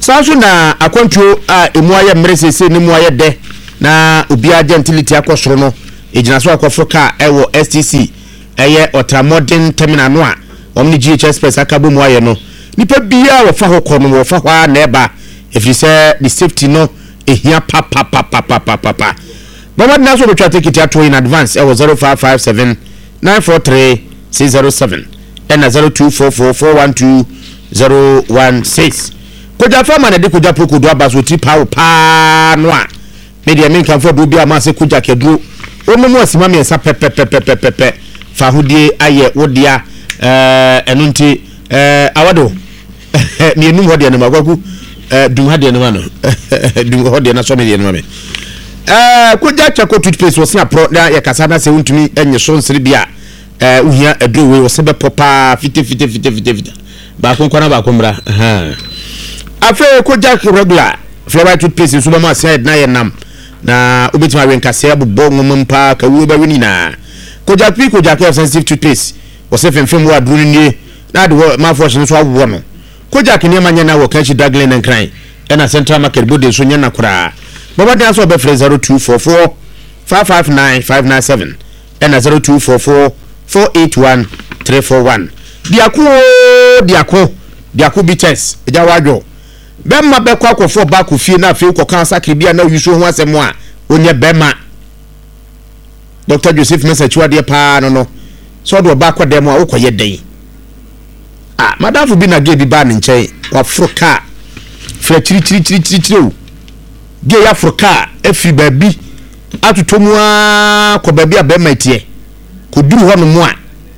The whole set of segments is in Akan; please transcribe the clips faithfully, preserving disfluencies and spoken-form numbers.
Sanso na akwantuo a emu aye mresese ne mu aye de na obia gentility akosoro no ejina so akofo ka ewo S T C eye ultramodern terminal no a omni G H Express akabo mu aye no nipa bia wo fa hokọ no wo fa hwa na eba efiri se the safety no ehia pa pa pa pa pa pa pa Baba na so betwa take it ato in advance ewo zero five five seven nine four three six zero seven and zero two four four four one two zero one six Koja fama na de koja poko do abaso ti pa pa no a media men kan fo do bia ma se koja keduro o mo mo asima me nsa pepe pepe pepe pepe fa hodie aye wodia eh enu nti eh awado me enu hodie na magwaku eh dum hodie na no dum hodie na so me die na me eh koja chako toothpaste wo se apro da ya kasa na se untumi enye so nsiri bia eh uhia eduro we wo se be popa fite fite fite fite fite ba kon kwana ba komra ha afe ko jack regular flavor toothpaste so ma side na ye nam na obetima wen kase abobbo ngom mpa ka wo ba weni na ko jack pi ko jack sensitive toothpaste wo se femfem wo aduru ni na de ma fortune so abobbo no ko jack ni manya na wo kanchi daglin and crying na central market body so nya na kura baba dan so be free zero two four four five five nine five nine seven and zero two four four four eight one three four one diako diako diako bites eja wadwo bemma be kwa kwofo ba ko fie na afi ko kan sakre bia na yuso ho asemo a onye bemma Doctor Joseph Mesachiwa de pa no no so do ba kwa dem a ukoye den ah madafu bi na ge bi ba ne nchen wa froka fra chiri chiri chiri chiri chiri ge ya froka afi ba bi atotomu a ko ba bi a bemma tie ko duru ho no mu a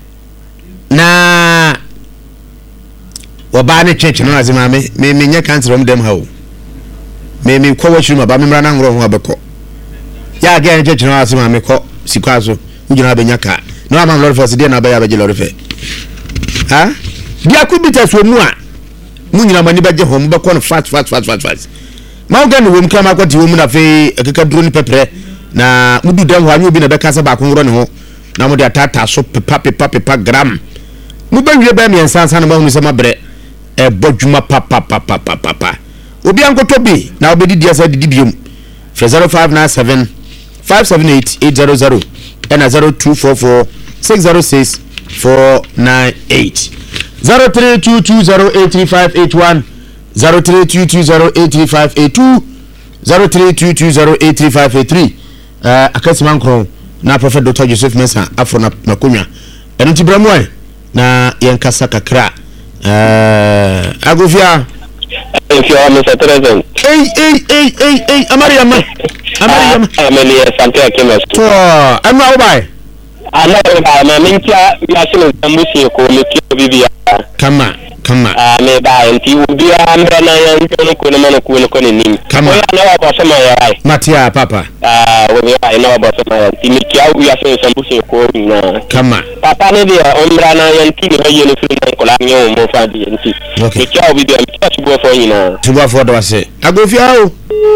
na Waba ne church no azima me me me nya cancer om dem ha o me me ko wachiri ma ba me mra na ngoro ho abeko ya ga church no azima me ko sikwazo ujina be nya ka no am lord force dey na ba ya be lord fe ha dia ku bitas wo mu a mu nyina mani ba je ho mu be ko no fast fast fast fast fast ma ga no wo mu kama kwati wo mu na fe akeka duro ni pepre na mudu dem ho anyo bi na be kasa ba ko ngoro ne ho na mu de atata so pepa pepa pepa gram mu ba wie ba me ensansa na ba hu se mabre e bodjuma papa papa papa papa obi ankoto bi na obedi dia sa didi biom zero five nine seven five seven eight eight zero zero and zero two four four six zero six four nine eight zero three two two zero eight three five eight one zero three two two zero eight three five eight two zero three two two zero eight three five eight three uh akasiman kron na Prophet Doctor Joseph Mensa afro na makonwa eno tibramwe na yenkasa kakra Uh, Agofia. If you are Mister President. Hey, hey, hey, hey, hey, Amaria, Amaria. I'm a Santiago chemist. Oh, I'm not by. I'm not by my Mintia, National Museum, Bibia. Come on, come on. I may buy and you will be a man and Kunaman. Come on, I know about some of your Matia, Papa. Ah, I know about some of your we are saying some Museum. Come on. Papa, maybe Ombrana and King of Uniform Colonial Mofadi and see. Okay, Chow will be a touch go for you now. To go for the say. Agofia.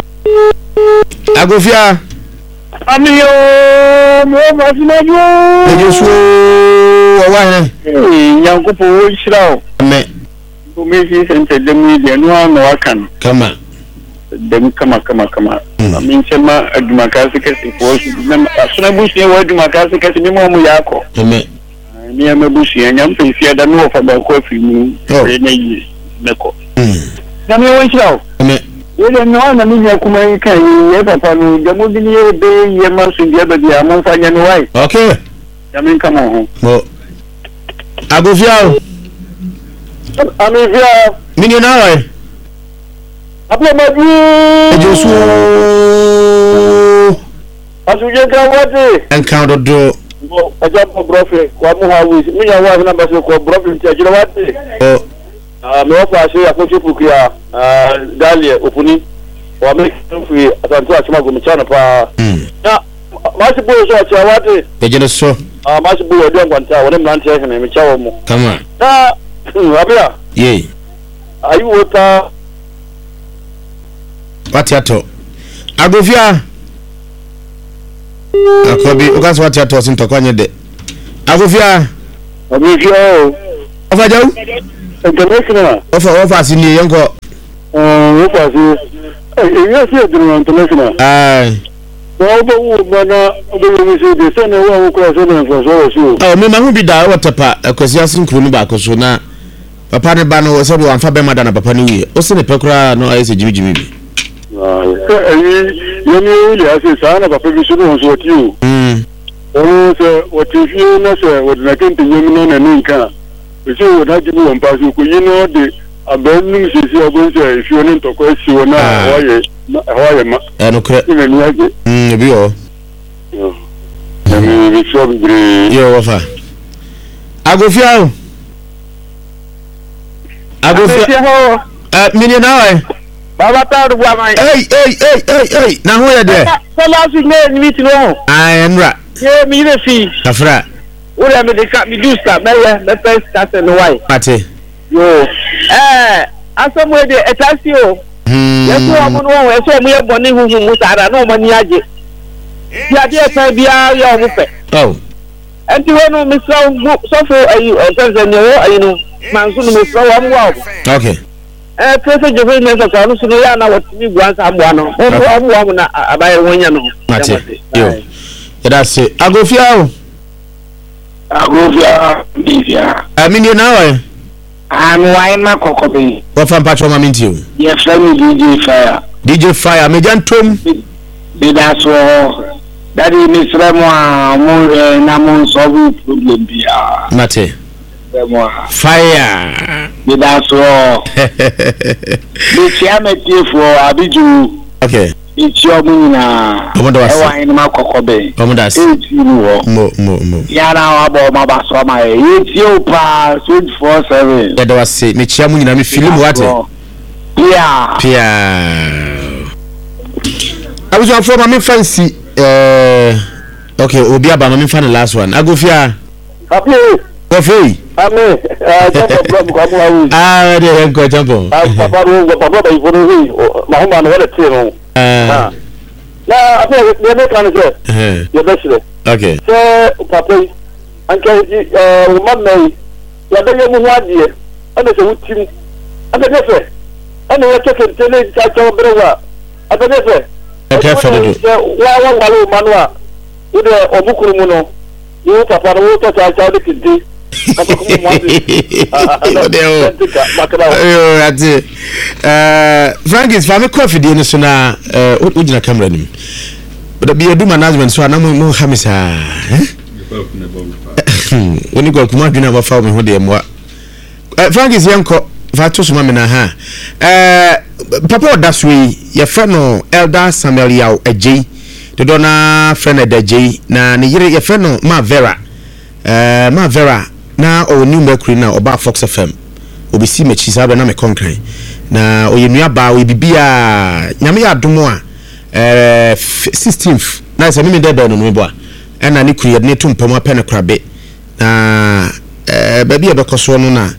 Agofia. Amio, mo masinajo. Ejosu owa he. Yanko po ishrawo. Me. Ko me shi sente demu de no an wakan. Kama. Dem kama kama kama. Amin sema aduma kasi kasi po na asuna bushi e waduma kasi kasi ni mo mu yako. Me. Ni am bushi anyam pe fi ada no fa ba ko fi mu. E na yi meko. Mm. Na me wo ishrawo. Me. Yele no na mi ya kuma kai ye papa no jamu bi ni be ye ma su dia be dia mo fa nya no wai. Okay. Yamin kama ho. Mo. Agofia. Amivia. Mini na wai. Apo maji. Ejosu. Asuje ka wate. Encounter do. Bo aja po brofe kwa mu hawi. Mi ya wa na baso ko brofe ti ajira wate. Oh. Ah me ofa ase akoche pukia ah dalie opuni. Wa me fi asantu achima go mchana pa. Mm. Na masi bo so acha wate. Ejene so. Ah masi bo odi ngwanta wona mlanti ya na mechawo mo. Come on. Na abia. Yeah. Ayu wota. What yato? Agofia. Akobi, ukas what yato sintokwanye de. Agofia. Agofia. Ofa jau? International. Ofa ofa sini yenko. Uh, what was it? Yes, yes, international. Aye. Well, but we na we say the same one who cross on for so. Oh, me ma hu bi da what pa akwasi asin kru no ba akoso na papa ne ba no se bo anfa be ma da na papa ne wi. O se ne pekura no ayi se jimi jimi bi. Ah, eh you know really as say na papa bi so no so ti o. Mm. Oh, so what if you na say what na kan te yemi no na nka. We say what that you want pass ko you know the abandon se se ogun say if you want to question wona why why ma. Eh no kre. Mm, bi o. Yo. Na me bi so bi. Yo wafa. Agofia o. Agofia. Eh mini na eh. Baba ta do bua mai. Hey hey hey hey hey. Na ho ye de. So last week me meet no. Ah, enra. Yeah, me dey fi. Kafra. Wo dey me dey ka me do start me me first start no why. Ate. Yo. Eh, asamu dey etasi o. Hmm. Yes, we am no we so mu ye boni hu mu sara na o mani age. Ya dey fa bia ya o mu fe. Oh. Enti we no me so so for ayi o sense ne wo ayi no. Man so no me so wa mu wa. Okay. Eh, pese jefe me so ka no so ya na what mi gwan sa mo ano. O mo wa mu na abaye wonya no. Ate. Yo. Yada se Agofia o. Agofia Bifia. Amini na wa. I'm why ma kokobe. What fan patch ma minti o. Yes, let me D J Fire. D J Fire me jantom. Be that so that is Mister Mo mo na mo solve problem bia. Mate. Fire. Be that so. Be chairman for Abiju. Okay. It's your na. Omo da wasa. Ewa ma kokobe. Omo da wasa. Mo mo mo. Ya na abo ma ba so ma e. It's you pa twenty-four seven. Ya da wasa. Me chia mu nyina me film wate. Yeah. Pia. Abuja for ma me fancy eh okay, obi aba ma me fan the last one. Agofia. Happy. Coffee. Amen. Ah, jump from Kwamu. Ah, dey enko jump. Ah, papa ro papa ba ifo ri. Ma ho ma no wala tie no. Ah. Na, ape ye me kan se. Eh. Ye be sire. Okay. So papa anka eh o ma mai. Ya be ye mu wadie. Ana se wutim. Ana be fe. Ana ye keke tele cha cha brewa. Ana be fe. Okay, for do. Wa wa wa manwa. Ide obukuru mu no. Yo papa ro to cha cha de kidi. Yo, ati. Eh, Frankis, fa me coffee dey no so na eh o gina camera nim. But be do management so na mo ha me sa. Eh? Woni go kuma dwena ba fa me ho de mo. Eh, Frankis yanko fa to so ma me na ha. Eh, papa odaswe ye fa no Elder Samuel Yaw Ejei. De do na friend Ejei na ne yire ye fa no Ma Vera. Eh, Ma Vera na o new mercury na oba Fox F M obi si mechi sabe na me konkran na o yenua ba o bibia nyame ya domo a eh sixteenth na se me de be no no bo a na ne kuri ne tumpam apene krabe na eh ba bia be koso no na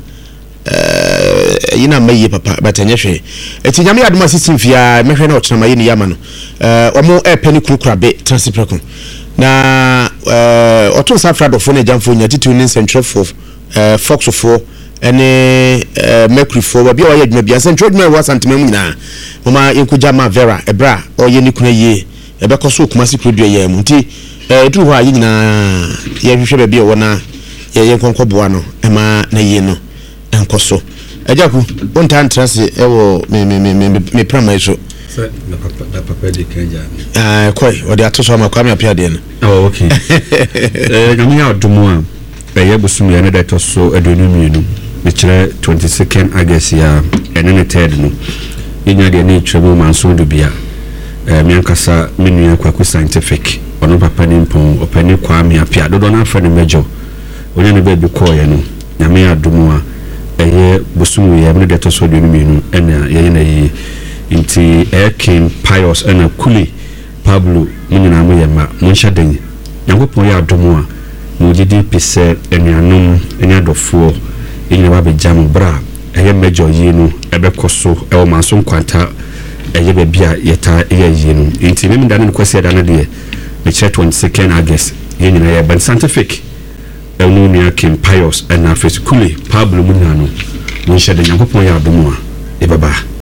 eh yina maye papa batanye hwe eti nyame ya domo sixteenth ya mehwe na o chena maye ni yama no eh omo e pene kuru krabe transiprekon na eh oto safrado fo na jamfo nya titu ni central for eh Fox for ene eh mercury for ba bia wa yadwuma bia central dwuma wa santema mu nyina mama yenkuja Ma Vera ebra o ye ni kuna ye ebe koso kumasi produce ye mu nti eh etu ho ayi nyina ye hwehwe ba bia wona ye ye nkonko boa no ema na ye no enkoso ejaku wonta ntrase ewo me me me me prama iso na papa na papa de kanja ah koi odi atoso ma kwa me apia de no oh okay eh gami ya domo a eye busum ya na da toso adonu mienu me kire twenty-second August ya ene ne third no yinya de ne twemu manso do bia eh me ankasa menu akwa scientific ono papa ni mpon opani kwa me apia dodo na afa ne mejo onye ne ba bi ko ye no nyame ya domo a eye busum ya me da toso adonu mienu ene ye na yi inti King Pius and Kuli Pablo munina mu yema munhya den yankopon ya adomo a mujidi pise enuanom enyadofo enye ba bejam bra eye mejo yi no ebekoso e o manso nkwanta eye be bia yeta eye yi no inti ne mdane kwese da na de me che twenty-second August yenyina ye ban scientific enu ne King Pius and Kuli Pablo munana no munhya den yankopon ya adomo a e baba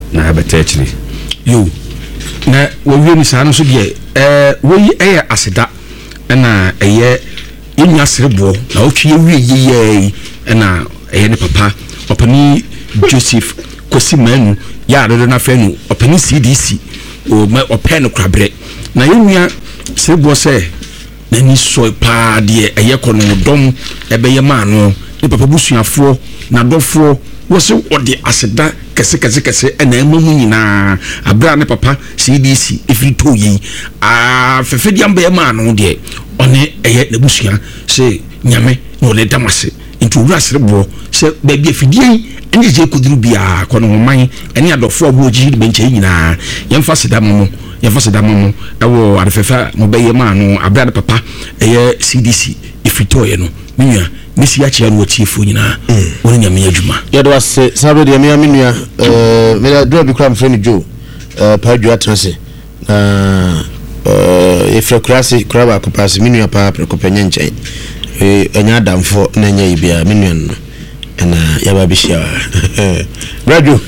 na abɛta akyiri yo na wɔwie ni saa no so deɛ ɛɛ wɔyi ɛyɛ aseda ɛna ɛyɛ yɛnua sereboɔ na wotwe yɛwie yiyɛ ɛna ɛyɛ ne papa ɔpani Joseph Kosi Manu ya adodo na fɛ no ɔpani C D C o ɔpɛ no krabrɛ na yɛnua sereboɔ sɛ n'ani sɔ paa deɛ ɛyɛ kɔ no dɔm ɛbɛyɛ maa no ne papa busuafoɔ na dɔfoɔ wɔsɛ ɔde aseda kɛse kɛse kɛse ɛna ɛma mu nyinaa abra ne papa C D C efiri to yi a fɛfɛ di amba ɛma no deɛ ɔne ɛyɛ n'abusua sɛ nyame na ɔne damase nti owura sereboɔ sɛ baabi afidie ɛne gye koduru bia kɔ no man ɛne adɔfoɔ a wɔgye de nkyɛn nyinaa yɛmfa seda mo yɛmfa seda mo ɛwɔ adefɛfɛ mo bɛyɛ ma no abra ne papa ɛyɛ C D C efiri to yɛ no menua mesi akyia no wɔtiefo nyinaa wɔne nyame adwuma yɛde wase sabe deɛ mea menua ɛɛ meda dɔ bi kora mfrɛ no jo ɛɛ pa dwa tense na ɛɛ efrɛ kurase kura ba kopase menua pa prekopɛnyɛ nkyɛn ɛɛ ɛnya adamfo na nya yibia menua no ɛna yaba bishia radio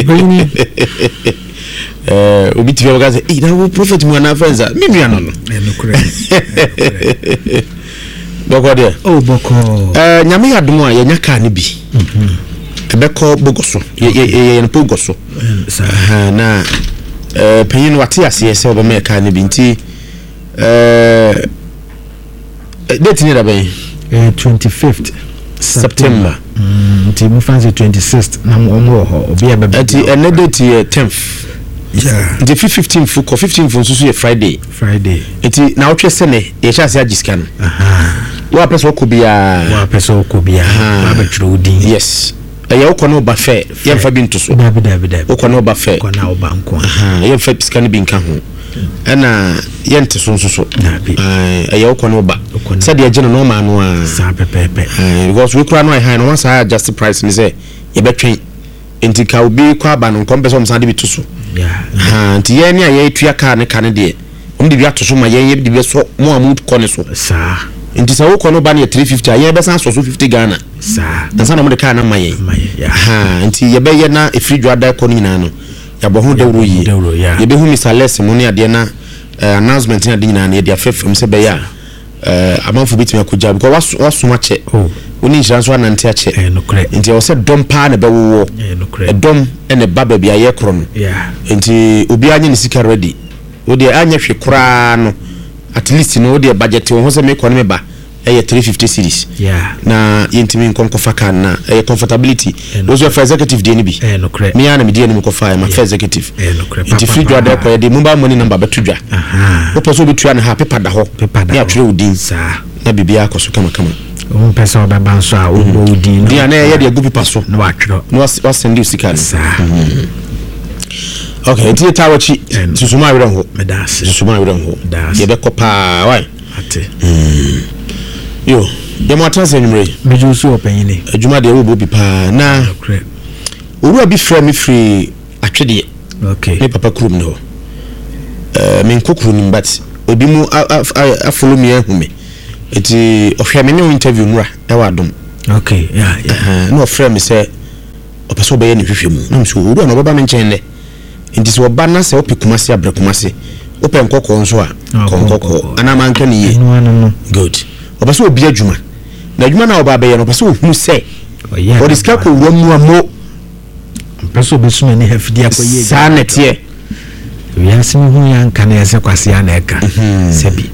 eh obi tiwe bagaze eh na wo prophet mu na friends menua no no boko de oh boko eh nyame yadom a yenya ka ne bi mhm ebeko bogoso ye ye ye bogoso aha na eh panyin wate ase ese obama ka ne bi nti eh date ni da ben eh twenty-fifth September nti mu fancy twenty-sixth na mo mo ho obi e bebe nti ene date tenth yeah nti fifteenth for fifteenth so so Friday Friday nti na wotwe sene ye cha se agiska no aha wa person ko bia wa person ko bia wa betro odin yes eya wo kono ba fe ye mfa bi nto so dabi dabi dabi wo kono ba fe kono wo ba nko aha ye mfa scan bi nka ho ana ye nte so so so dabi eh eya wo kono ba said ye gene no ma no a sa pepepe eh because we kura no high no once I just price ni say ye betwen enti ka obi kwa ba no kompeso msa de bi to so yeah ha enti ye ni a ye tua ka ne ka ne de um de bi ato so ma ye ye de bi so mo amu ko ne so sa enti sa wo kono ba ne three fifty a ye be san so so fifty Ghana sa na san mo de ka na ma ye ha enti ye be ye na efiri dwada ko no nyina no ya bo ho dawro yi ye be hu misales mo ne ade na announcement na de nyina na ye de afefem se be ya eh amanfo bitimi akogya because waso ma che oni insurance wa nante ache eh no kre enti o se dom pa na be wo eh no kre dom ene baba bia ye kro no yeah enti obi anya ni sika ready o de anya hwe kra no at least no o de budget wo ho se me kono me ba eh three fifty series yeah na yentimi nkonkofa kan na eh comfortability those are for executive de ni bi eh no kre me ana me de ni mkofa ma for executive eh no kre enti free draw de ko de mobile money number betudwa aha wo person bi tua na ha paper da ho paper da ya twerɛ udin sa na bibia akoso kama kama um person ba ban so a wo udin dia na ye de agu paper so na watwerɛ no was send you sika sa okay enti ta wachi susuma awere ho medase susuma awere ho ye be kopa why ate yo ye mo atanse nyumre meju so opanyini adwuma de wo bi pa na oru bi fra mi free atwede okay me papa krum no eh me nkokuru nim but obi mu afolo mi ahume eti ohwe me ne interview nura e wa dom okay yeah yeah no fra mi say opeso be ye ne hwehwe mu na mso oru na baba me nchen ne enti so ba na se opikumase abrakumase open kokko nso a konkoko ana manka ne ye good opeso obi adwuma na adwuma na oba be ye no opeso ohunu se o diska ko wura mu amo opeso be suma ne hafidi akoye sa netie we asimi hu ya nka na yese kwase ya na eka sebi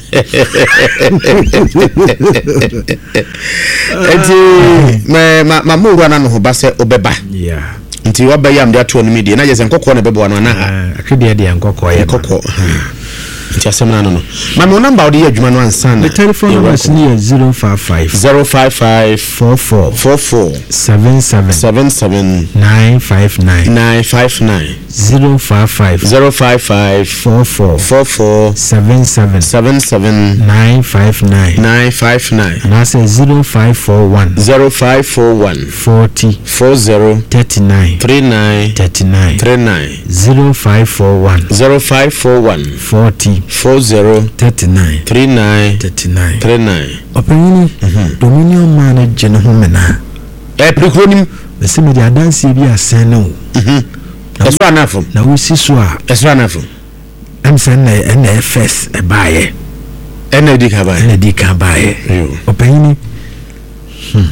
enti ma ma mo wura na no ho ba se obeba yeah nti wa bayam de ato no media na je se nkokko na bebo no na ha akede de nkokko ye nkokko nti asem na no no ma me number odi adwuma no ansan na the telephone number is near zero five five zero five five four four four four seven seven seven seven nine five nine nine five nine zero five five zero five five four four four four seven seven seven seven nine five nine nine five nine and I say zero five four one zero five four one forty four zero thirty nine three nine thirty nine three nine zero five four one zero five four one forty four zero thirty nine three nine thirty nine three nine opanyini dominion man gene ho mena eh prekronim bese me dia dance bi asen no mhm Eso anafo. Na wo si so a. Eso anafo. Am say na na first e baaye. Ena di ka baaye. Ena di ka baaye. Opanyini. Hmm.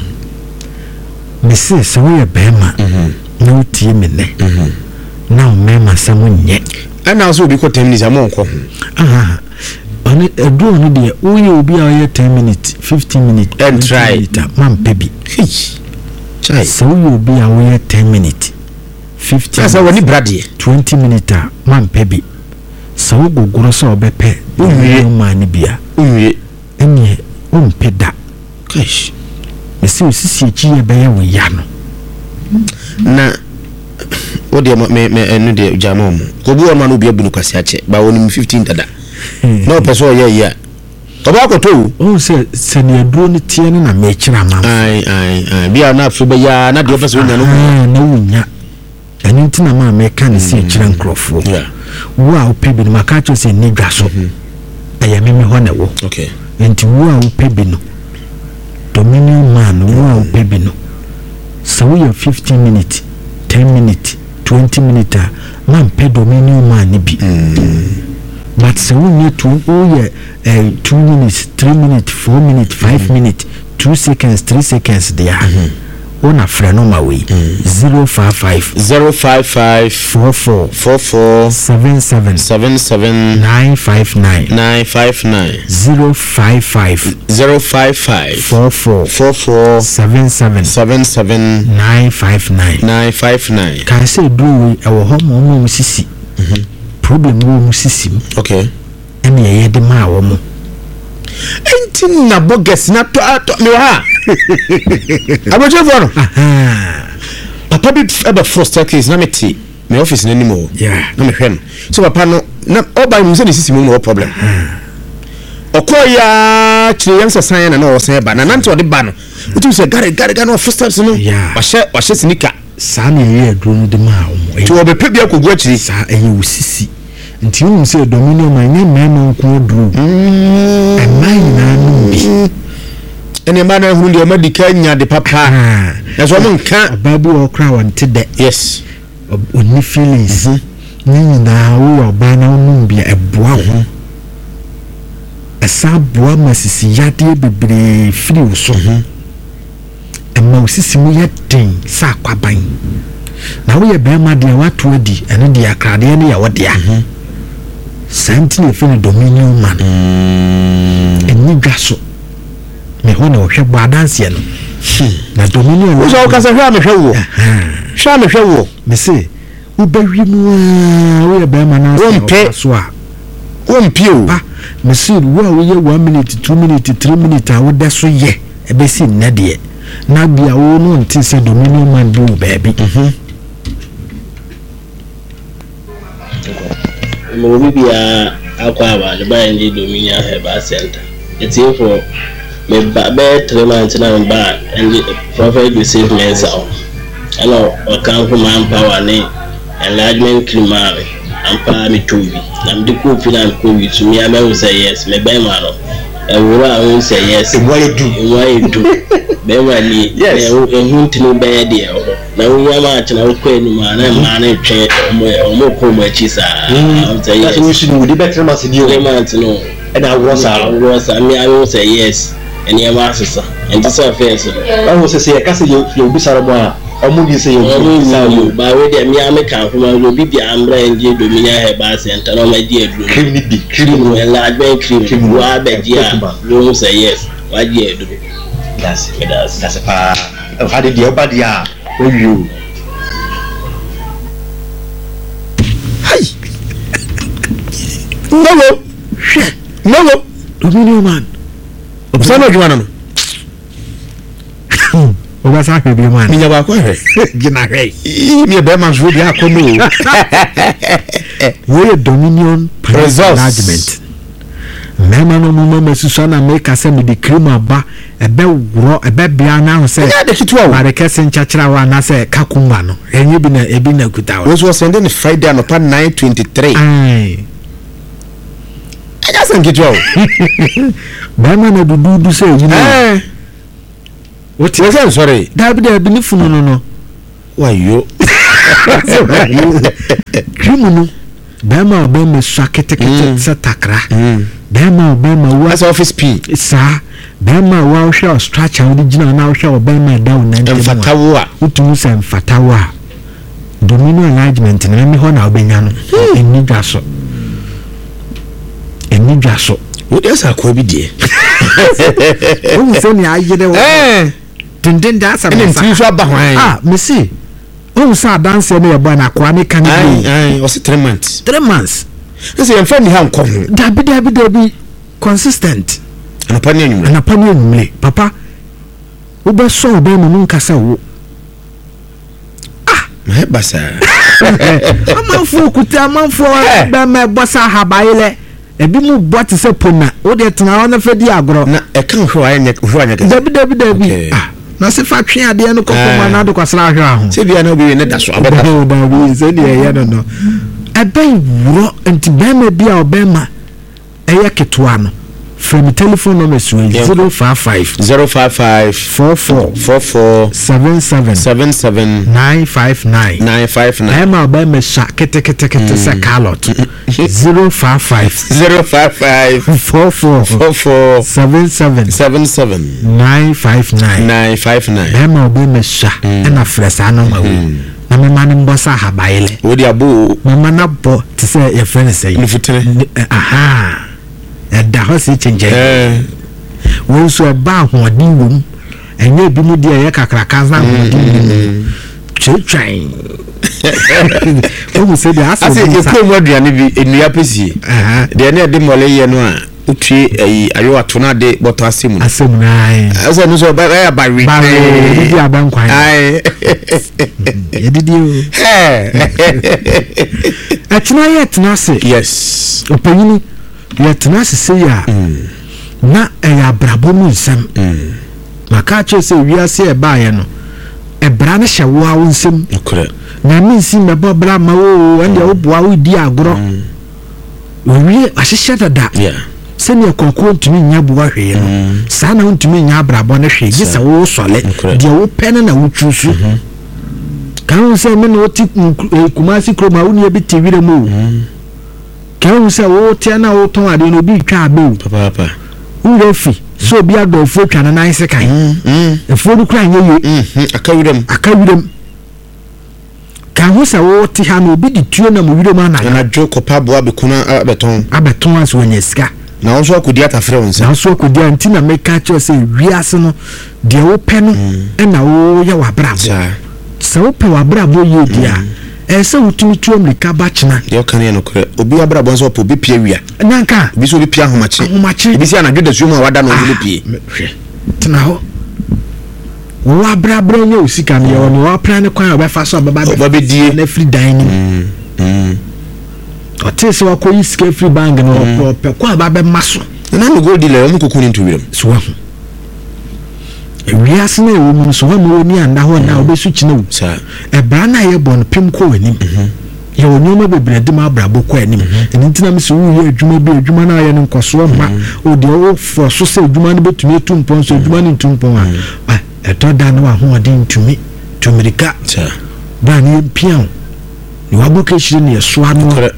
Me say so we be ma. Mhm. Na wo tie me ne. Mhm. Na o me ma sam nye. Ana so obi ko ten minutes amon ko. Ah. Oni edu oni de wo ye obi a ye ten minutes, fifteen minutes and try. Man pebi. Chai. So you be a we ten minutes. fifteen. Asa woni brade. twenty minutes man pebi. So go goro so obepe. Uwie man bia. Uwie. Enye on peda. Gosh. Me se osisi echi e be ye we ya no. Na o de me me enu de jama mo. Ko bu won ma no bia bu no kwase ache. Ba woni fifteen dada. No person ye ye. Oba ko to o se se ne aduro ne tie ne na me kira ma. Ai ai ai bia na afu be ya na de ofese wonya no. Ah na wonya. Eni ntina ma me ka ne se kira nkrofo. Yeah. Wo a opebi no maka cho se ne dwa so. Aya me me ho na wo. Okay. Enti wo a opebi no. Dominion man wo a opebi no. So we fifteen minutes, ten minutes, twenty minutes man pe dominion man ni bi. Mm. But so we need to oh yeah uh, two minutes, three minutes, four minutes, five mm-hmm. minutes, two seconds, three seconds there. Mm-hmm. On a friend on my way. Mm-hmm. Zero five five zero five five four four four four seven seven seven seven nine five nine nine five nine zero five five zero five five four four four four seven seven seven seven nine five nine nine five nine. Can I say do we our home home sisi? Mm-hmm. Problem wo mu sisim. Okay. Ene ye de ma wo mu. Enti na bogus na to me ha. Aboje for no. Aha. Papa bi ebe first case na meti me office na nimo. Yeah. Na me hwem. So papa no na oba mu se ni sisim no problem. Okoya chire yan se san na na o san ba na nante o de ba no. Utu se gare gare gare no first steps no. Wa hye wa hye sneaker. Sa na ye aduro no de ma wo mu. To obe pe bia kogu achiri sa eye wo sisi. Nti won se dominion man nye mema nko duro. Mm. Emai na no bi. Ene ma na hunu de ma dika nya de papa. Na so mo nka babu okra wonte de. Yes. Oni feelings. Ni na wo oba na no bi eboa ho. Esa boa masisi yade bebre free wo so. Emma osisi mu yeden sa kwaban. Na wo ye be ma de wato adi ene de akrade ne ya wode a. Santi ne fene dominion man. Eni dwaso. Me ho na wo hwe bwa dance no. Na dominion wo so ka se hwa me hwe wo. Hwa me hwe wo. Me se wo bawi mu wo ye be ma na so a. Wo mpio. Pa me se wo a wo ye one minute, two minute, three minute a wo de so ye. E be si na de. Na bia wo no nti se dominion man bi wo baabi. Mhm. Mo bi bia akwa ba le ba ndi dominion Herbal Center. It's here for me ba be three months na ba and prophet receive me so. Hello, o kan ko man power ne enlargement climat ampa me tubi. Na me ko fi na ko wi to me am say yes, me be ma no. E wo a won say yes. Why do? Why do? Be wa ni e hu ntini be de e ho. Na wo ya ma ch na wo ko enu ma na ma na twe omo omo ko mo chi sa. Am say yes. That we should do better ma se dio. No. And I was I was I mean I will say yes. And you must say and this affairs. I was say I can say you you be sarabo. Omo gi say you you ba we dey me am kan kuma lo bi bia ambra ndi dominion Herbal Center no ma di aduro. Cream ni bi. Cream and large cream. Wa be dia. You say yes. Wa di aduro. That's it. That's that's a pa. How did you body ah? Oh you. Hi. No. No. No. Dominion man. Obsano Joanna no. Oba sa ke bi man. Minya ba ko he. Gina he. Mi be man so bi akono. We dominion management. Mema no mo ma susu na make ase me de cream aba ebe woro ebe bia na ho se. Ya de kitwa wo. Mare kese nchachira wa na se kakumba no. Enye bi na ebi na kuta wo. Was was sending Friday no pa nine twenty-three. Ai. Aja san kitwa wo. Mema na dudu se yi na. Eh. What is that sorry? Da bi da bi ni funu no no. Why you? Dream no. Bema obema swa kete kete sa takra. Bema obema wa as office p. Sa bema wa wo hwe structure original na wo hwe obema down na ntem. Mfatawo a. Utumu sa mfatawo a. Dominion enlargement na me ho na obenya no. Eni dwaso. Eni dwaso. Wo dey sa ko bi die. Wo se ni ayede wo. Eh. Dindin da sa. Eni nti so aba hwan. Ah, me see. Oh, sir, dance me about na kwani kan bi. Ai, ai, was three months. three months. Say em friend ha nko ho. Dabi dabi dabi consistent. Anapa ni anwumle. Anapa ni anwumle. Papa. Wo be so be mu nkasa wo. Ah, me basa. Amanfo kuta amanfo be me bosa habaile. Ebi mu bot se pona. Wo de tena na fa di agro. Na e kan hwe anya hwe anya. Dabi dabi dabi. Ah. Na se fa twen ade no kokoma na do kwasra ahwe aho se bia na obi ne da so abeda so da bi se de ye no no ebe wuro enti bema bia obema eye ketwa no from telephone number zero five five zero five five four four four four seven seven seven seven nine five nine nine five nine ema obema sha kete kete kete sa carlot zero five five zero five five four four four four seven seven seven seven nine five nine nine five nine ema obema sha ena fresa no mawo na me ma nimbo sa habaile wo di abo mama na bo ti se ye friend say nufutene aha da ho se chenje eh wo so ba hoodin wom enye bi mu dia ye kakraka za hoodin chechwan o mu se dia ase ye ko mu aduane bi enua pesi aha de ne de mole ye no a utue ayi ayo atona de boto asemu asemu nai ase no so ba ya ba wi ba wi dia ba nkwan ai ye didi o eh atina ye tena se yes opanyini ye tena se se ya na e ya brabo mu nsam maka che se wiase e ba ye no e bra ne hye wo awo nsam okore na mi nsi mebo bra ma wo ande wo boa wo di agro owie ahyehyɛ dada yeah sɛnea kɔkɔɔ ntumi nya boa hwee no saa na ntumi nya brabɔ ne hwee gye sɛ wo sɔle deɛ wo pɛ no na wo twusu kan wo sɛ me na wote kumasi kroma wo ne bi te wire mu kan wo sɛ wo te na wo tɔn ade no bi twa abe papa papa wo fi so obi adɔfo twa na nan se kan efo du kra nyɛ ye akawirem akawirem kan wo sɛ wo te ha no obi di tuo na mo wirem ana na dwo kopa boa bekuna abeton abeton aso nya sika na won so akodi atafre won se na so akodi anti na meka che se wiase no de wo pɛ no e na wo ya wabrabo se wo pɛ wabrabo ye dia e se wutumi tuo mlika ba chena de o kan ye no kore obi wabrabo so po bi pia wia nanka obi so bi pia homache homache obi si anadwo da suo mu awada no obi pie tena ho wo wabrabo nye osika ne yo no wa plan ne kwan obefa so baba be die na free dining mm otese wa ko iske free bang no ope kwa baba maso na no gold dealer mu kokuni ntuwirem so wa wi asene wo mu so wa mu ni anda ho na obesu kine wo sa e bra na ye bon pim ko anim ye onyoma bebre de ma brabo ko anim eni ntina me so wo ye adwuma bi adwuma na ye nkoso ma o de wo for so se adwuma no betumi etumpon so adwuma no ntumpon a eto da na wa ho ade ntumi tumirika sa ba ni pian ni wabuke shire ni so ano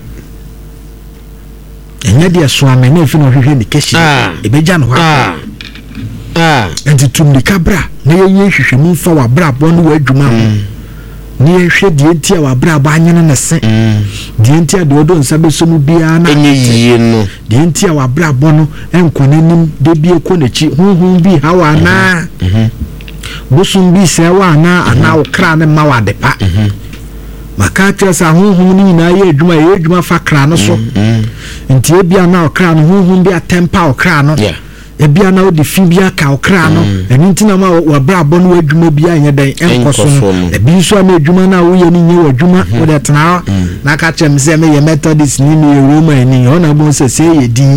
enya dia so amene efi no hwehwe ni keshi ebeja no ha ah enti tumnika bra na ye ye hwehwe mu fa wa bra bo no wa adwuma ho ni ye hwe die ntia wa bra ba anyene ne se die ntia de odo nsa beso mu bia na enye yiye no die ntia wa bra bo no enkonanim de bie ko nachi hunhun bi ha wa na mhm busum bi se wa na ana okra ne ma wa de pa mhm maka tesa hunhun ni na ye adwuma ye adwuma fa kra no so nti ebia na okra no hunhun bi atempa okra no ebia na odi fi bia ka okra no eni nti na ma wa bra bo no adwuma bia nya den enkoso no ebi so na adwuma na wo ye ni nye adwuma wo de tena na ka chem se me ye methodist ni ni roma ni ona bo se se ye din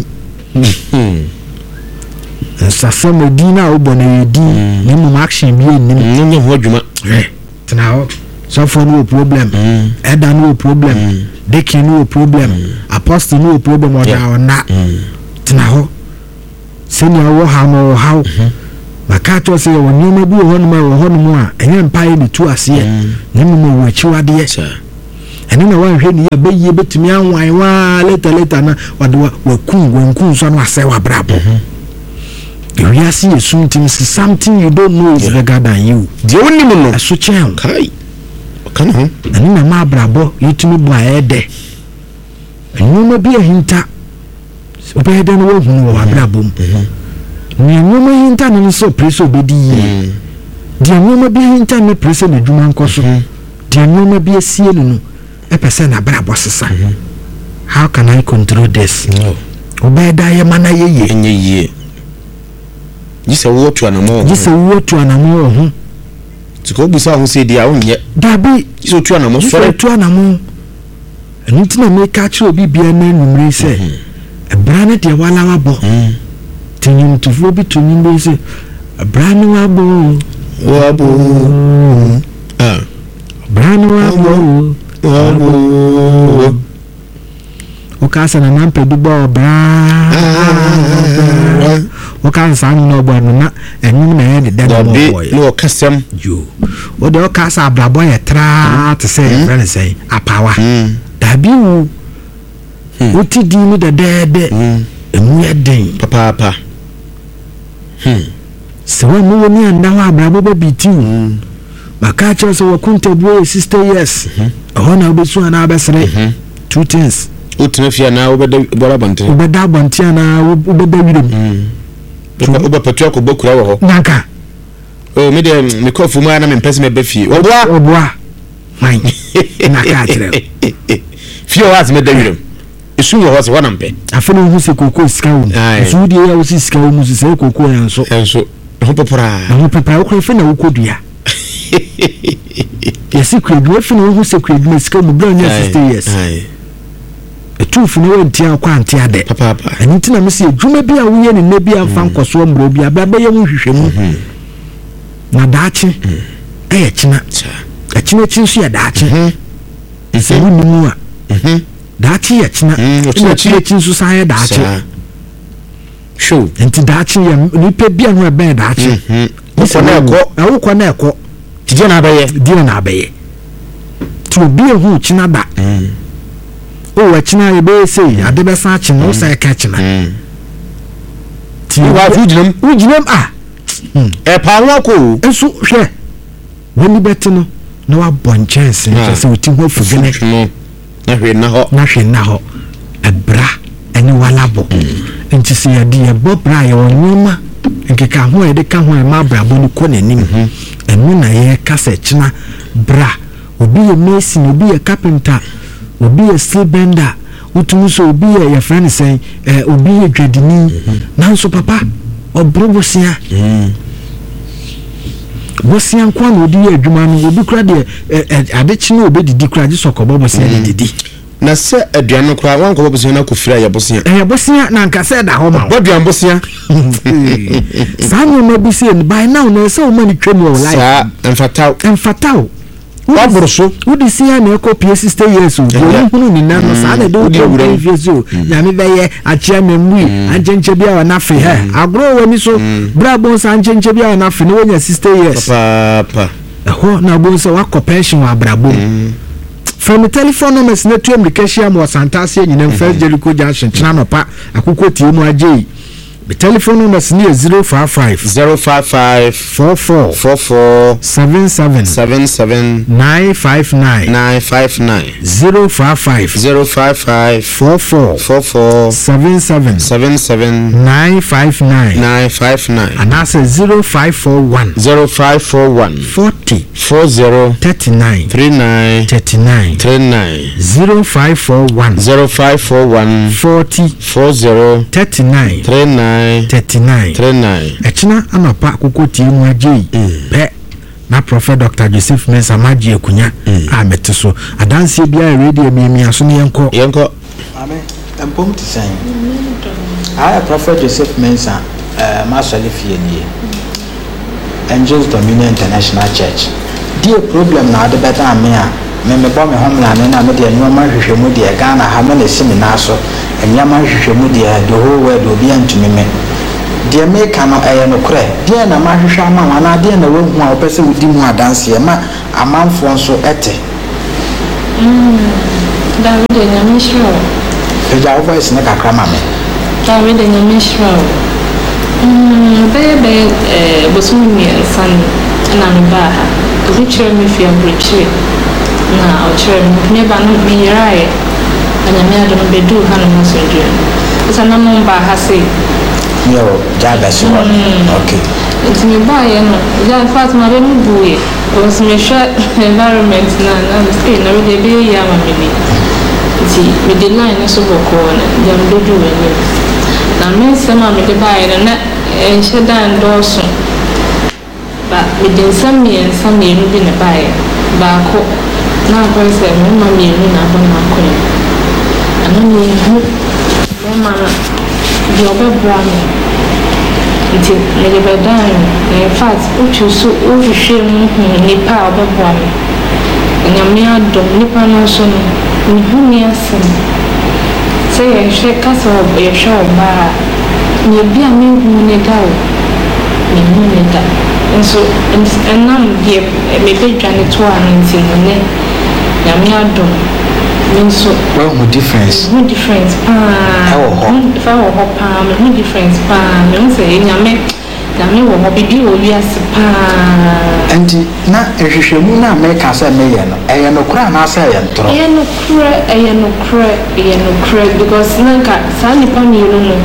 sasa mo din na wo bo na ye din ni mo action bi ni ni ho adwuma tena ho so for no problem mm. Eda no problem mm. Deki no problem mm. Apostle no problem or yeah. na mm. Tena ho senior wo ha no how maka to say won nyoma bi wo no ma wo no mu a enye mpae ni tu ase ne mu wo achiwade ene na wan hwe ni ya bayi betumi anwan wa later later na wade wa kun wankun so no ase wa brabo you ya see something something you don't know is bigger than you de woni mu no aso chen kai kana ho ene na ma brabo yitumi bo aede nyoma bi ahinta obede no wo hunu wa brabo ni nyoma hinta no so preso obedi yi de nyoma bi hinta no preso na dwuma nkoso de nyoma bi asie no a person na brabo sesa how can I control this no obeda ye mana ye ye enye ye yisa wo tu anamo yisa wo tu anamo ho tiko busa ho se dia onye dabi yisa tu anamo so tu anamo enti na me ka chi obi bia na numre se ebra ne de wala wabo tinyum tufo bi tunyum be se ebra ne wabo wabo ah ebra ne wabo wabo o ka sa na nan pedu bo bra o ka sa no bo na enyum na ye de de mo boy no kasam yo o de o ka sa abrabo ye tra te say friend say apawa dabi wo o ti di ni de de de emu ye den papa papa hmm se wo mu ni anda wa abrabo ba biti maka cha so wo kunta buo sister yes o na obesu na abesere two things utime fia na obeda bora bonte obeda bonte na obeda wirem mm oba patu akọ kura wo ho nanka o me de me kofu mu ana me pese me ba fie oboa oboa man na ka kire fie wa me da wirem esu wo ho se wona mpe afeno hu se kokko sika wo esu die ya wo se sika wo mu se kokko ya nso enso ho popora ho popora wo kro fe na wo kodua yesi kredua fe na wo se kredua sika mu bra nya sister yes etufu ne wontia akwa antia ade papa papa anti na me se adwuma bi a wo ye ne ne bi amfa nkoso mbro bi ababa ye mu hwehwemu na daachi eh china achina chinsu ya daachi se woni mu a daachi ya china achina chinsu sa ya daachi show enti daachi ya nipa bi anu ebe daachi ko na eko awu ko na eko tije na abaye die na abaye ti obi ehu china da o wa china ye be say ade be sa china o sa ka china ti wa fujinam ujinam ah e pa won ko enso hwe woni beti no na wa bon chance se uti ho fugene no na hwe na ho na hwe na ho ebra eni wala bo enti se ya di e bo bra ye wonyuma nkeka ho e de ka ho e ma bra bo ni ko nanim enu na ye ka se china bra obi ye mason obi ye carpenter obi ye steel bender utumu so obi ye your friend say eh obi ye dwadini nanso papa obro bosia bosia kwa no odi adwuma no obi kura de adechi no obedidi kura ji sokobo bosia de didi na se aduan kura wan ko bosia na kofira ya bosia eh bosia na nka se da ho ma boduan bosia sanyo no bi se by now na se o mani twemu o life sa emfatao emfatao wabroso udi sia na eko P S stay years o hunu ni na no sa na do do fieso ya me beye achia memui anchenche bia na fe he agro wani so bra bon sa anchenche bia na fe no wonya sister years papa ho na bon so wa pension wa brabo from the telephone numbers na tu amrikashia mo santase nyina first Jericho Junction china no pa akoko tie mu aje. The telephone number is near zero five five zero five five four four four four seven seven seven seven nine five nine nine five nine zero five five zero five five four four four four seven seven seven seven nine five nine nine five nine and that's a zero five four one zero five four one forty four zero thirty nine three nine thirty nine three nine zero five four one zero five four one forty four zero thirty nine three nine thirty nine three nine. Echina anapa akoko tie mu aje pe na Prophet Doctor Joseph Mensah maji ekunya amete so adanse bia radio mi mi aso ne yenko yenko amen empom ti san I Prophet Joseph Mensah uh, masali fie nie Angels Dominion International Church die problem na ade beta ame a me me bo me homeland na me de nyoma hwehwemu de Ghana ha me ne simi na so nyama hwehwemu de the whole world obi antumi me deɛ meka no ɛyɛ no korɛ deɛ na mahwehwɛ ama wo anaa deɛ na wahu a wopɛ sɛ wodi mu adanseɛ ma amanfoɔ nso ɛte David nyame hyira wo pagya wo voice ne kakra ma me David nyame hyira wo bɛyɛ bɛyɛ bosom mmiɛnsa no na mebaa ha obi kyerɛ me fie aborɔkyire na ɔkyerɛ me meba no meyeraeɛ anyame ade no bɛduu ha no ho sɔdwua no ɛsɛ na mombaa ha sei yo jabes one okay nti mebaeɛ no ya in fact ma bɛmu buiɛ because mehwɛ environment na na stay na mede bɛyɛ yi ama me bi nti mede line no so bɔkɔɔ no deɛ medɔdu w'anim na mensɛm a mede baeɛ no na ɛnhyɛ da ndɔɔso ba mede nsɛm mmiɛnsa mmienu bi ne baeɛ baako na akɔyɛ sɛ mmarima mmienu na abɔ no akɔyɛ ano mmienu mmarima no deɛ ɔbɛbra me nti mede bɛdan no in fact wotwi so wohwehwɛ mu hu nnipa a ɔbɛboa me nyame adɔm nnipa no nso no mehu ne asɛm sɛ yɛhwɛ ka sɛ yɛhwɛ ɔbaa a nebi a mehu ne da o mehu ne da nso ɛnam deɛ mebɛdwane to a no nti no ne nyame adɔm nso well no difference no difference paa ɛwɔ hɔ fa wɔ hɔ paa me no difference paa me nso nyame nyame wɔ hɔ bibi wɔ wiase paa nti na ehwehwɛmu na America sɛ meyɛ no ɛyɛ no kora na sɛ ɛyɛ ntoro ɛyɛ no kora ɛyɛ no kora ɛyɛ no kora because nanka saa nipa mmienu no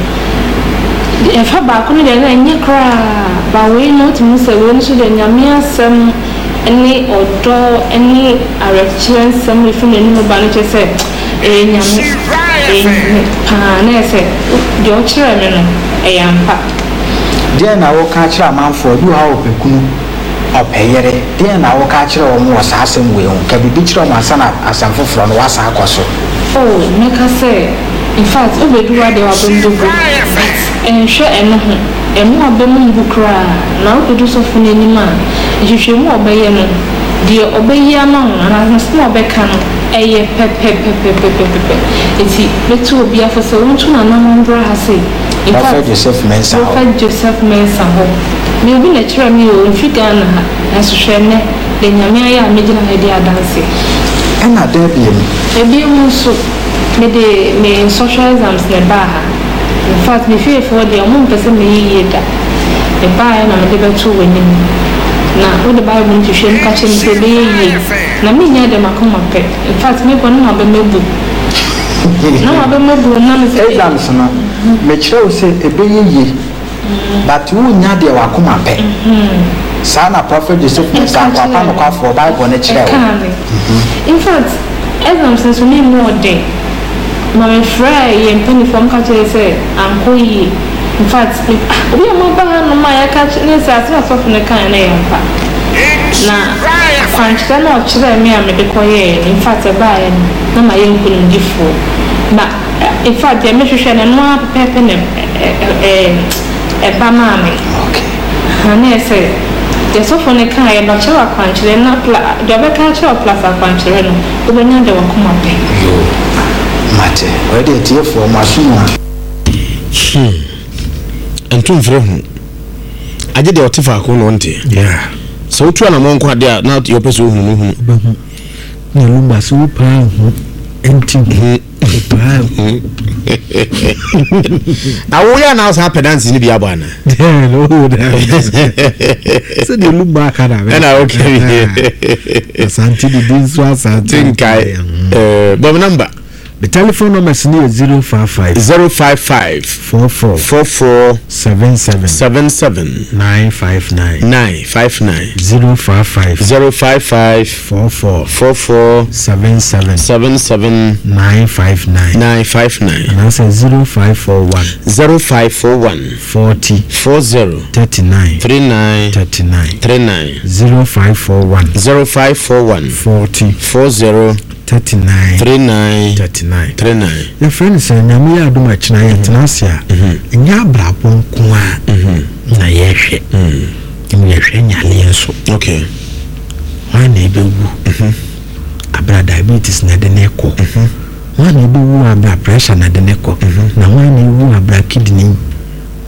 ɛfa baako no deɛ na ɛnyɛ kora ba wei no tumi sɛ wei no so deɛ nyame asɛm ɛne ɔdɔ ɛne awerɛkyerɛ nsɛm efi n'anim ba no kyerɛ sɛ ɛyɛ nyame ɛyɛ paa na ɛsɛ deɛ ɔkyerɛ me no ɛyɛ ampa deɛ na wɔka kyerɛ amanfoɔ bi ha ɔpɛkunu ɔpɛyere deɛ na wɔka kyerɛ wɔn wɔ saa asɛm wei ho ka bibi kyerɛ wɔn asa na asɛm foforɔ no wasa akɔ so oh meka sɛ in fact obedu wa deɛ wabɛmbubu ɛnhwɛ ɛno ho ɛmu abɛmbu koraa na obedu sɔfo n'anim a nhwehwɛmu ɔbɛyɛ no deɛ ɔbɛyi ama ho anasɛ na ɔbɛka no ɛyɛ pɛpɛpɛpɛpɛpɛ eti bɛtu obi afɔ sɛ wɔn tún anam mbra ha sɛ in fact Prophet Joseph Mensa hɔ Prophet Joseph Mensa hɔ me obi na kyerɛ me o mfi Ghana ha nanso hwɛ nnɛ de nyame ayɛ a megyina ha de adanse ɛna da biem ebiem nso me de me social exams ne baa ha in fact me fie for deɛ ɔmo mpɛ sɛ meyi yie da me baa na mede bɛto w'anim na wode bible no hwehwɛ mu ka kyerɛ me sɛ ɛbɛyɛ yie na menya dɛm akoma pɛ in fact mebɔ no ma bɛmɛbu na ma bɛmɛbu na me sɛ exams no mekyerɛ wo sɛ ɛbɛyɛ yie but wonya deɛ wakoma pɛ saa na Prophet Joseph Mensa kwapa no kwafoɔ bible no kyerɛ wo in fact exams nso ne mu ɔden ma me frɛ yɛ mpanyinfoɔ ka kyerɛ sɛ ankɔ yie in fact obi a maba ha no ma yɛka ne sɛ ase asɔfo no kan na yɛ mpa na akwankyerɛ na ɔkyerɛ me a mede kɔyɛɛ no in fact ɛbaeɛ no na ma yɛ nkonimdifoɔ na in fact deɛ mehwehwɛ no no a pɛpɛpɛ ne ɛba maa me ha na yɛ sɛ deɛ sɔfo no kan yɛ dɔkyerɛ akwankyerɛ na deɛ ɔbɛka kyerɛ plus akwankyerɛ no wobɛnya de wakoma pɛ mate ɔde atiefoɔ masomu a ntu mfrɛ ho agye deɛ ɔte faako no ɔnte sɛ wotu anamɔ nko adeɛ a na yɛpɛ sɛ wohunu no hunu na lumba sɛ wopaa ho ɛnti ho paa ho na woyɛ na wo saa pɛ danse no bi abɔ ana sɛdeɛ lumba aka na ɛna wokɛ asante didi nso asante tinkae bɔm number. The telephone number is zero five five zero five five four four four four seven seven seven seven nine five nine nine five nine zero five five zero five five four four four four seven seven seven seven nine five nine nine five nine and I say zero five four one zero five four one forty four zero thirty nine three nine thirty nine three nine zero five four one zero five four one forty four zero thirty nine three nine thirty nine three nine. Your friend say nyame ya adom akina ye tenasia nya abrabo nko a na ye hwe mm ye hwe nyale nso okay wa na ebewu abra diabetes na de ne ko wa na ebewu abra pressure na de ne ko na wa na ewu abra kidney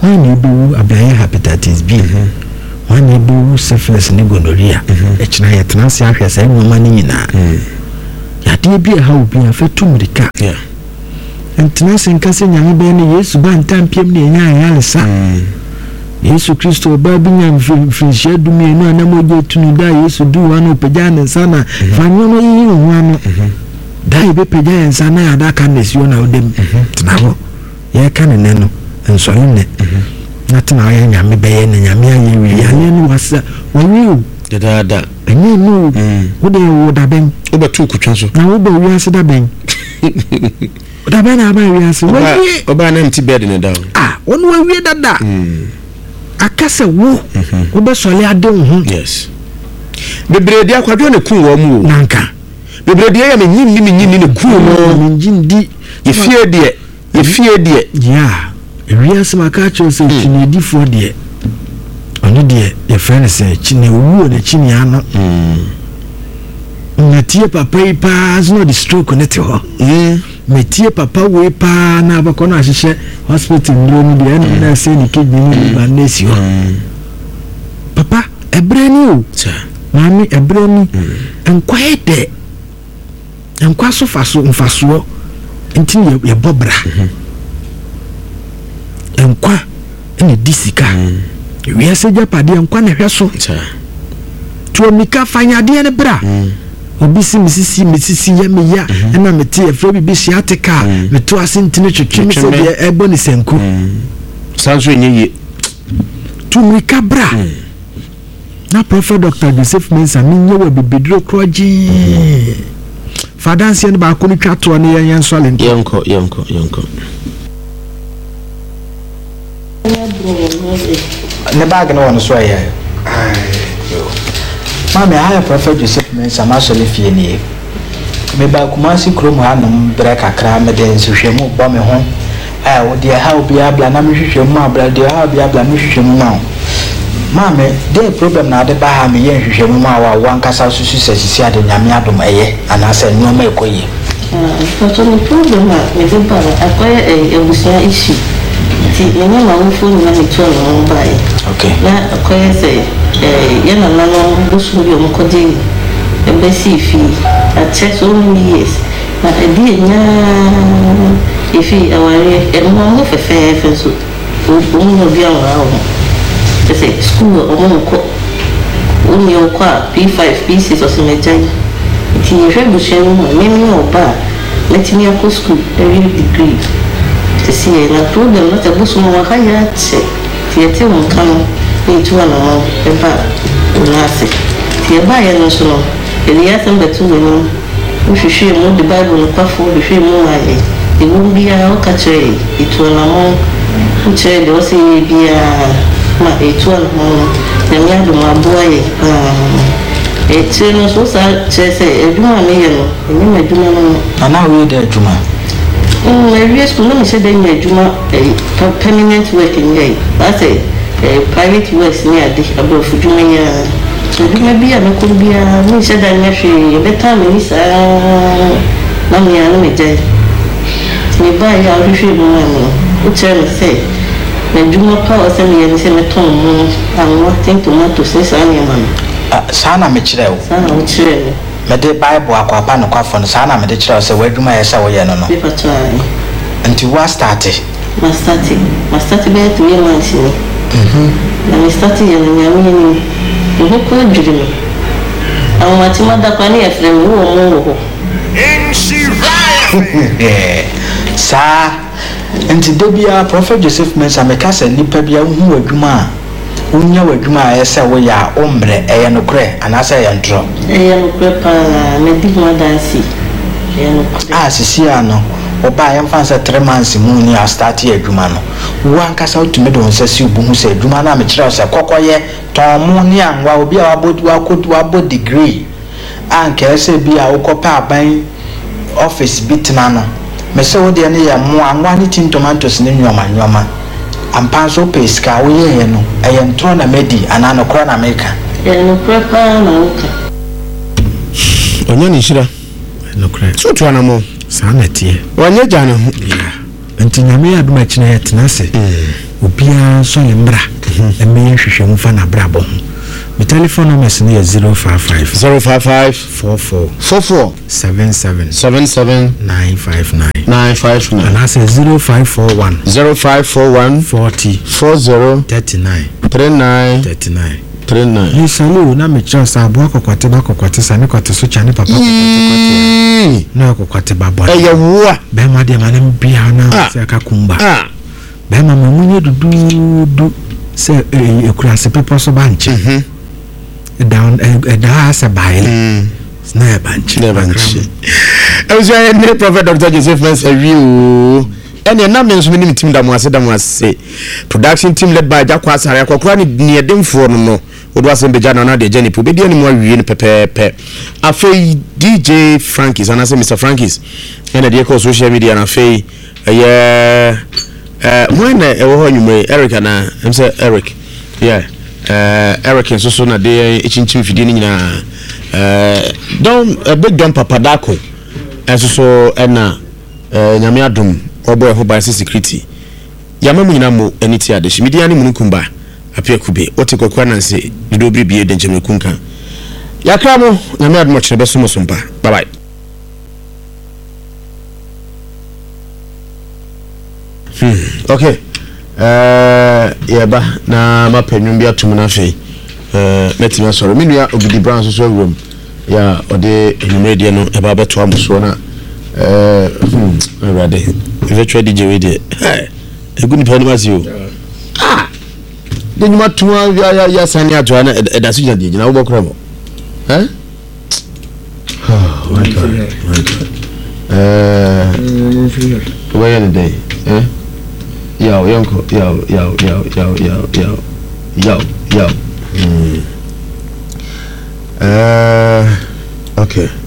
wan na ebewu abraya hepatitis B wan na ebewu syphilis ne gonorrhea echina ye tena se ahwɛ sɛ nwoma ne nyinaa yade bi ha obi afetu mrika ntena se nka se nyame bɛ ne Yesu ba ntampiem ne nya ayalesa Yesu Kristo ba bi nya mfinhyia dumienu anamoje tunu da Yesu du wano pagya ne nsa na fanyo yi ho ano da ibe pagya nsa na adaka nesio na odem tena ho ye ka ne ne no nsɔre ne na tena ya nyame bɛyɛ ne nyame ayɛ wi ya ne wasa wɔwi da da ɛnyɛ no wo de wo da ben wo bɛtu kutwa so na wo bɛ wi ase da ben da ben na ba wi ase wo wi oba na mti bed ne da ah wonu wa wi dada akase wo wo bɛ sɔle ade wo ho yes bebrede akwadwo ne ku wo mu nanka bebrede ya me nyim ni me nyim ni ne ku no me nyim di ye fie de ye fie de ya ewia se maka cho se chinedi fo de oni de ye friend se chine wu na chine ano na tie papa yi pa no the stroke ne te ho me tie papa we pa na abako na ahyehyɛ hospital no ni de na se ni kidney ni ba na si ho papa ebre ni o mami ebre ni enkwae de enkwa so faso mfaso nti ye bobra enkwa ene disika wi ase japade enkwa na hwe so to mika fanyade ne bra obi si misisi misisi ya me ya na mete efre bibi si ateka me to asentine twetwe se de ebo ni senku sanso enye to mika bra na Prophet Doctor Joseph Mensah minye wa bibedro kroji fadanse ne ba ko ni twato ne yan yan sole yenko yenko yenko ne bag no one so aye mama I have Prophet Joseph Mensah ma so le fie ni me ba kuma si krom ha nam bra kakra me den so hwemu bo me ho eh wo de ha obi abla na me hwehwemu ma abla de ha obi abla me hwehwemu ma mama de problem na de ba ha me ye hwehwemu ma wa wankasa so su sesisi ade nyame adom eye anasa nyoma ekoye ah so no problem na me de ba akoye e ebusia issue ti yenye ma wo phone na me to no ba e okay na akoye say eh yana na no busu bi o mkodi ebesi fi at so many years na edi nya ifi aware e mo mo fefe fe so o mo bi awara o say school o mo ko o mi o kwa P five P six o se mejai ti ye busu mo me mi o ba let me go school every degree to see na problem na tabusu mo haya che ti ete mo kan ni tu ana no e ba unase ti e ba ye no so no ele ya san betu no o hwehwe mo the Bible no kwafo de hwe mo aye e wo bia o ka che itu na mo o che de o se bia ma e tu ana mo na mi ado ma boye e che no so sa che se e duma me ye no e ni me duma no ana we de duma mm e wi school no me se de me duma permanent work in ye that's it private work ni ade abofu duma ya duma bia na ko bia ni se da nya hwe beta me ni sa na me ya no me je ni ba ya o hwe mo no o che me se na duma pa o se me ya ni se me ton mo anwa tin tomato se sa ni ma ah sana me kire o sana o kire me de Bible akwapa no kwafo no sana me de kire o se waduma ya se wo ye no no be patwa nti wa start ma start ma start be three months ni mhm na me start ye no nyame ni wo ko adwiri no awon mati ma da kwa ni efre mi wo mo wo eh sa nti de bia Prophet Joseph Mensah me ka se nipa bia hu wadwuma a unya wadwuma a yesa wo ya ombre eye no kre anasa ye ntro eye no kre pa me di mo dansi eye no kre ah sisi ano oba yam fansa three months mu ni a start ye adwuma no wo ankasa utime do nsa si obu hu se adwuma na me kire se kokoye ton mu ni anwa obi a wabodi wakodu wabo degree anka se bi a ukopa aban office bitna no me se wo de ne ya mu anwa ni tin tomatoes ni nyoma nyoma ampanso peska wo ye no eye ntro na medi ana no kro na America eye no prepare na uka onye ni shira no kro so to anamo sana tie wanye jana ya nti nyame aduma kina yetena se obia so le mbra e me hwehwe mu fa na brabo ho my telephone number is zero five five zero five five four four four four seven seven seven seven nine five nine nine five nine and I say zero five four one zero five four one forty four zero thirty-nine thirty-nine thirty-nine thirty-nine ni salu na me chance abo akokwate ba akokwate sa ne kwate so chane papa akokwate na akokwate ba bo eye wo be ma de ma ne bia na se akakumba ah be ma mamunye dudu du se ekura se pepo so banche mhm down e da se baile na banche na banche e so ne prophet Doctor Joseph Mensah review ene na me nso me nim team da mo ase da mo ase production team led by Jakwa Asare akokora ni ne demfo no no odo asem beja na na de jeni po be dia ni mo awie ni pepepe afei D J Frankies and ase Mister Frankies ene de ko social media na afei eh eh when e wo ho nyumre Eric na em say Eric yeah eh Eric nso so na de echinchim fidie ni nyina eh don a big don papadako enso so ena eh nyame adom obo ho by security yama mu nyina mo aniti ade shi media ni munukumba apia kube ote kokwa na nse dido bibie de ncheme kunka yakra mo nyame adom chire beso mo sumpa bye bye. Hmm. Okay. Uh, yeba na mapenyu bia tum na fe. Uh, metima soro. Minua Obidi Brown so room. Ya ode enumere no eba beto amuso na. Uh, hmm. Already. Virtual D J we dey. Hey. Egu ni panu masio. Ah. De nyuma tuma ya ya ya sani ato na eda so jade gina wo bokra mo. Eh? Oh, my God. My God. Uh, where the day? Eh? Yo, yonko, yo, yo, yo, yo, yo, yo, yo, yo. Mm. Uh, okay.